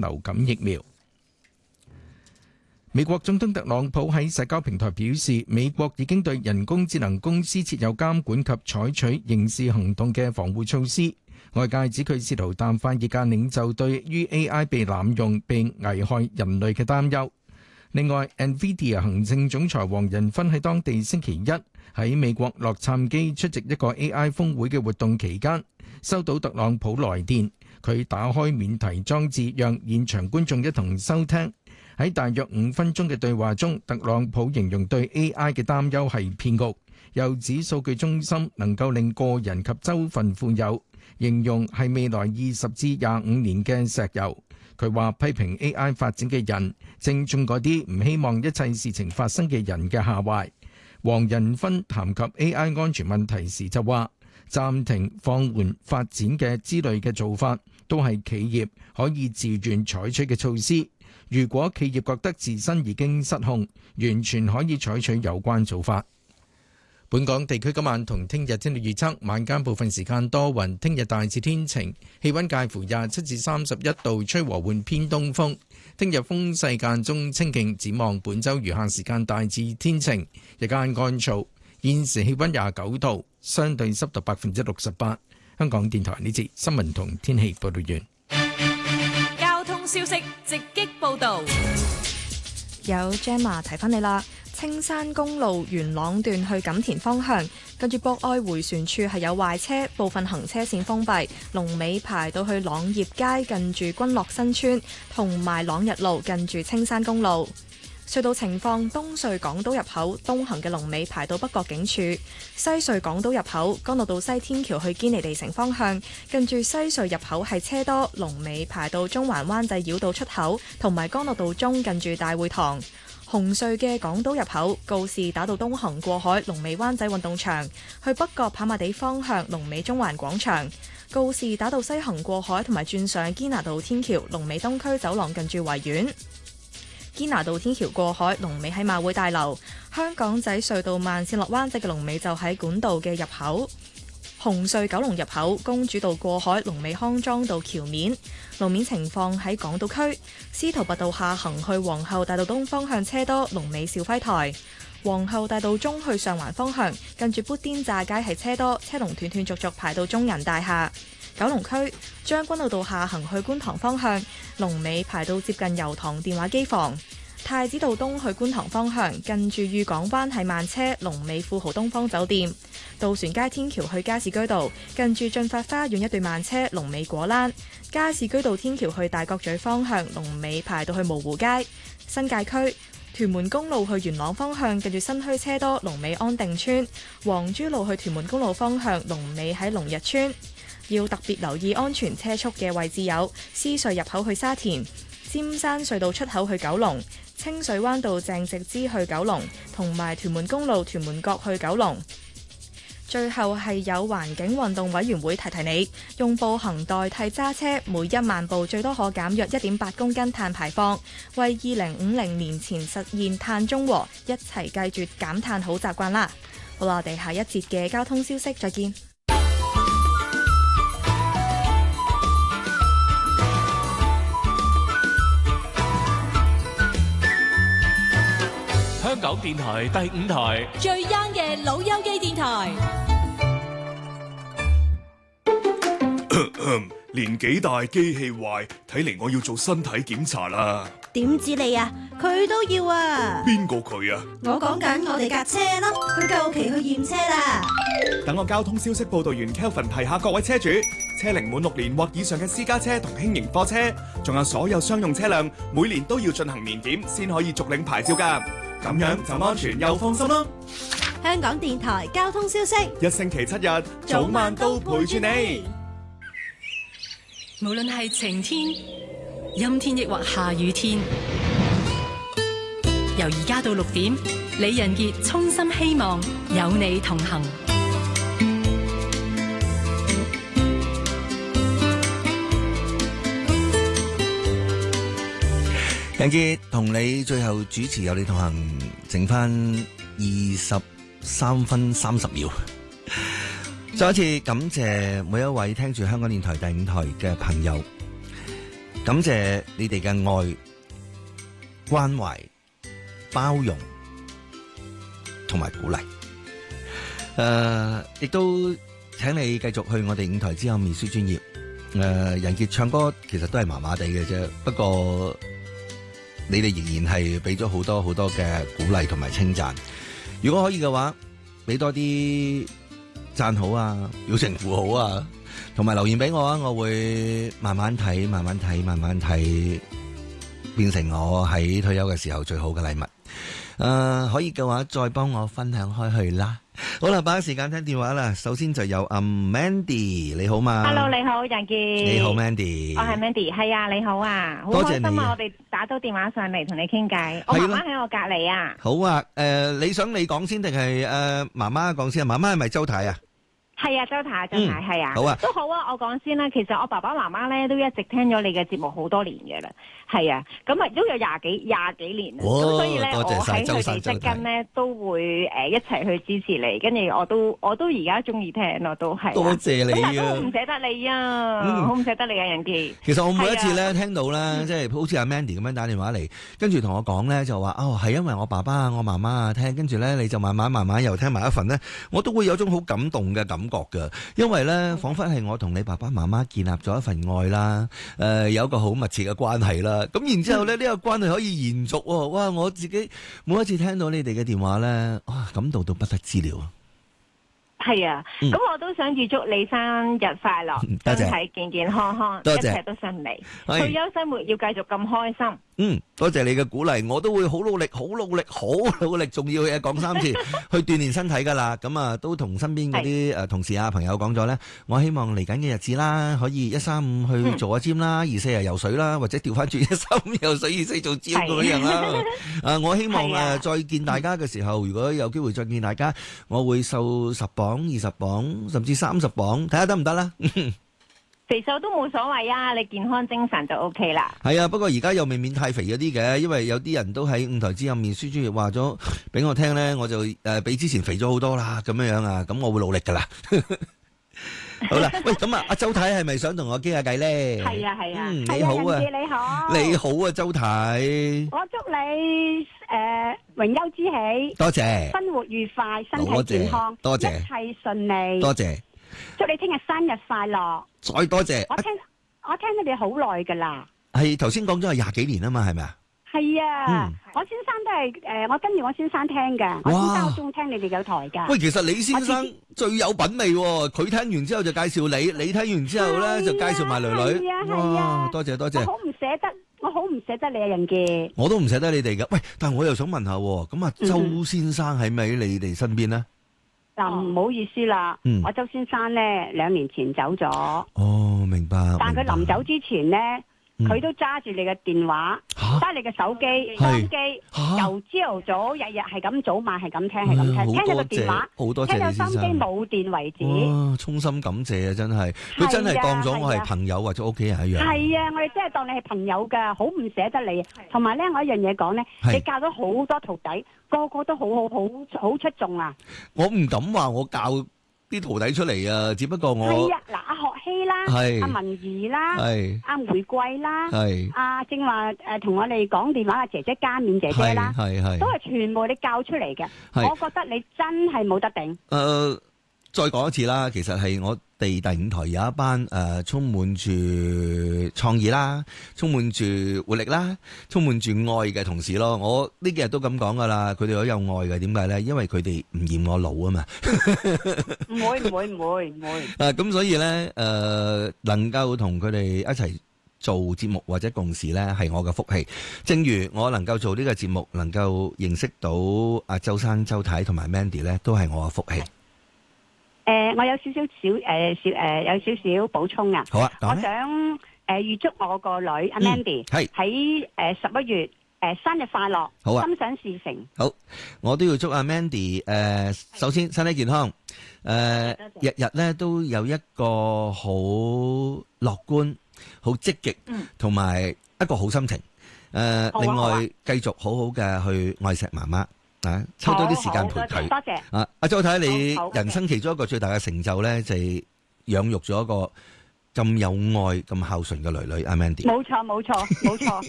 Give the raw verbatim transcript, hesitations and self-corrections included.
流感疫苗。美國總統特朗普喺社交平台表示，美國已經對人工智能公司設有監管及採取刑事行動嘅防護措施。外界指佢試圖淡化業界領袖對於 A I 被濫用並危害人類嘅擔憂。另外 ，NVIDIA 行政總裁黃仁勳喺當地星期一喺美國洛杉磯出席一個 A I 峰會嘅活動期間，收到特朗普來電，佢打開免提裝置，讓現場觀眾一同收聽。喺大約五分鐘嘅對話中，特朗普形容對 A I 嘅擔憂係騙局，又指數據中心能夠令個人及州份富有，形容係未來二十至廿五年嘅石油。佢話批評 A I 發展嘅人正中嗰啲唔希望一切事情發生嘅人嘅下懷。黃仁勳談及 A I 安全問題時就話，暫停放緩發展嘅之類嘅做法都係企業可以自願採取嘅措施。如果企業覺得自身已經失控，完全可以採取有關做法。本港地區今晚同聽日天氣預測，晚間部分時間多雲，聽日大致天晴，氣溫介乎廿七至三十一度，吹和緩偏東風。聽日風勢間中清勁，展望本週餘下時間大致天晴，日間乾燥。現時氣溫廿九度，相對濕度百分之六十八。香港電台呢節新聞同天氣報道完。 消息直擊報導， 有 Gemma 提翻你啦。青山公路元朗段去錦田方向，跟住博愛迴旋處係有壞車，部分行車線封閉，龍尾排到去朗業街近住君樂新村，同埋朗日路近住青山公路。隧道情況，東隧港島入口東行嘅龍尾排到北角警署，西隧港島入口干諾道西天橋去堅尼地城方向，近住西隧入口係車多，龍尾排到中環灣仔繞道出口，同埋干諾道中近住大會堂。紅隧嘅港島入口告士打道東行過海，龍尾灣仔運動場，去北角跑馬地方向龍尾中環廣場。告士打道西行過海同埋轉上堅拿道天橋，龍尾東區走廊近住維園。堅拿道天橋過海，龍尾喺馬會大樓。香港仔隧道慢線落灣仔嘅龍尾就喺管道嘅入口。紅隧九龍入口公主道過海，龍尾康莊道橋面。路面情況喺港島區，司徒拔道下行去皇后大道東方向車多，龍尾兆輝台。皇后大道中去上環方向，近住砵甸乍街係車多，車龍斷斷續續排到中銀大廈。九龍區將軍澳道下行去觀塘方向，龍尾排到接近油塘電話機房。太子道東去觀塘方向，近住裕港灣係慢車，龍尾富豪東方酒店。渡船街天橋去加士居道，近住駿發花園一段慢車，龍尾果欄。加士居道天橋去大角咀方向，龍尾排到去蕪湖街。新界區屯門公路去元朗方向，近住新墟車多，龍尾安定村。黃珠路去屯門公路方向，龍尾喺龍日村。要特別留意安全車速嘅位置有獅隧入口去沙田、尖山隧道出口去九龍、清水灣道鄭直支去九龍，同埋屯門公路屯門角去九龍。最後係有環境運動委員會提提你，用步行代替揸車，每一萬步最多可減約一點八公斤碳排放，為二零五零年前實現碳中和，一齊繼續減碳好習慣啦！好啦，我哋下一節嘅交通消息再見。 香港電台第五台最 young 嘅老友記電台。 年紀大機器壞，睇嚟我要做身體檢查啦。 點知你啊？佢都要啊。 邊個佢啊？ 我講緊我哋架車咯，佢夠期去驗車啦。 等我交通消息報道員 Kelvin 提下各位車主，車齡滿六年或以上嘅私家車同輕型貨車，仲有所有商用車輛，每年都要進行年檢先可以續領牌照㗎。咁樣就安全又放心咯。 香港電台交通消息， 一星期七日早晚都陪住你。 無論係晴天、陰天抑或下雨天，由而家到六點，李仁傑衷心希望有你同行。 仁傑同你最後主持有你同行，剩翻二十三分三十秒。再一次感謝每一位聽住香港電台第五台嘅朋友。 感謝你哋嘅愛、關懷、包容同埋鼓勵。誒，亦都請你繼續去我哋五台之後面書專頁。誒，人傑唱歌其實都係麻麻地嘅啫，不過你哋仍然係俾咗好多好多嘅鼓勵同埋稱讚。如果可以嘅話，俾多啲讚好啊、表情符號啊，同埋留言俾我啊，我會慢慢睇、慢慢睇、慢慢睇，變成我喺退休嘅時候最好嘅禮物。誒、呃，可以嘅話再幫我分享開去啦。好啦，把握時間聽電話啦。首先就有阿 Mandy， 你好嘛 ？Hello， 你好，楊傑。 你好 ，Mandy。 我係 Mandy， 係啊，你好啊，好開心啊！我哋打到電話上嚟同你傾偈。我媽媽喺我隔離啊。 好啊，誒、呃，你想你講先定係誒媽媽講先啊？媽媽係咪周太啊？ 係啊，周太，周太係、嗯、啊， 好啊， 都好啊。我講先啦，其實我爸爸媽媽咧都一直聽咗你嘅節目好多年嘅啦，係啊，咁啊都有廿幾廿幾年啦，咁所以咧我喺佢哋側跟咧都會誒一齊去支持你，跟住我都我都而家中意聽咯，都係、啊。多謝你啊！都唔捨得你啊，好唔捨得你啊，人傑。 其實我每一次咧、啊、聽到咧，嗯、即係好似阿 Mandy 咁樣打電話嚟，跟住同我講咧就話哦係因為我爸爸啊、我媽媽啊聽，跟住咧你就慢慢慢慢又聽埋一份咧，我都會有種好感動嘅感覺㗎，因為咧，彷彿係我同你爸爸媽媽建立咗一份愛啦，誒、呃，有一個好密切嘅關係啦。咁然之後咧，呢、嗯、個關係可以延續喎。哇！我自己每一次聽到你哋嘅電話咧，哇，感動到不得之了。 係啊，咁、嗯、我都想預祝你生日快樂，身體健健康康，一切都順利，退休生活要繼續咁開心。 嗯，多謝你嘅鼓勵，我都會好努力，好努力，好努力，仲要嘢講三次去鍛煉身體噶啦。咁啊，都同身邊嗰啲誒同事啊朋友講咗咧，我希望嚟緊嘅日子啦，可以一三五去做下 gym 啦，二四日游水啦，或者調翻轉一三五游水，二四做 gym 咁樣啦。啊，我希望誒再見大家嘅時候，如果有機會再見大家，我會瘦十磅、二十磅，甚至三十磅，睇下得唔得啦？ 肥瘦都冇所謂啊，你健康精神就 O K 啦。 係啊，不過而家又未免太肥嗰啲嘅，因為有啲人都喺五台之後面書專頁話咗俾我聽咧，我就誒比之前肥咗好多啦，咁樣樣啊，咁我會努力噶啦。好啦，喂，咁啊，阿周太係咪想同我傾下偈咧？ 係啊係啊， 嗯，你好啊， 你好， 你好啊，周太。 我祝你誒榮休之喜， 多謝， 生活愉快，身體健康， 多謝， 一切順利， 多謝。 祝你聽日生日快樂！ 再多謝。 我聽我聽咗你好耐噶啦。 係頭先講咗係廿幾年啊嘛，係咪啊？ 係啊， 嗯、我我先生都係誒、呃，我跟住我先生聽嘅。我先生好中意聽你哋有台噶。 喂，其實李先生最有品味喎，佢聽完之後就介紹你，你聽完之後咧、啊、就介紹埋女女。 係啊係啊，啊， 多謝多謝。 我好唔捨得，我好唔捨得你啊，人傑。 我都唔捨得你哋噶。喂，但係我又想問下，咁啊，周先生喺咪喺你哋身邊咧？ 嗱、嗯，唔好意思啦、嗯，我周先生咧兩年前走咗。 哦，明白。 但佢臨走之前咧，佢、嗯、都揸住你嘅電話，揸你嘅手機、相機，由朝頭早日日係咁早晚係咁聽，係咁聽，聽你個電話， 好多謝， 聽到心機冇電為止。 哇，衷心感謝啊！真係，佢真係當咗我係朋友或者屋企人一樣。 係啊，我哋真係當你係朋友噶，好唔捨得你。同埋咧，我一樣嘢講咧，你教咗好多徒弟。個個都好好好好出眾啊！ 我唔敢話我教啲徒弟出嚟啊，只不過我係啊，嗱，阿學希啦，阿文儀啦，阿玫瑰啦，阿正話誒同我哋講電話阿姐姐加冕姐姐啦， 係係都係全部你教出嚟嘅。我覺得你真係冇得頂。 誒，再講一次啦，其實係我哋第五台有一班誒、呃、充滿住創意啦，充滿住活力啦，充滿住愛嘅同事咯。我呢幾日都咁講噶啦，佢哋好有愛嘅。點解咧？因為佢哋唔嫌我老啊嘛。 唔會唔會唔會唔會。 啊，咁所以咧誒、呃，能夠同佢哋一齊做節目或者共事咧，係我嘅福氣。正如我能夠做呢個節目，能夠認識到阿周生、周太同埋 Mandy 咧，都係我嘅福氣。 誒、呃，我有少少少誒，少、呃、誒，有少少補充啊。 好啊， 我想誒預祝我個女阿 Mandy 係喺誒十一月誒、呃、生日快樂， 好啊， 心想事成。 好，我都要祝阿 Mandy 誒、呃，首先身體健康，誒、呃，日日咧都有一個好樂觀、好積極，同埋一個好心情。誒、呃啊，另外繼、啊、續好好嘅去愛錫媽媽。啊！抽多啲時間陪佢。 多謝。 啊，阿周太，你人生其中一個最大嘅成就咧，就係養育咗一個咁有愛、咁孝順嘅女女，阿 Mandy。 冇錯冇錯冇錯，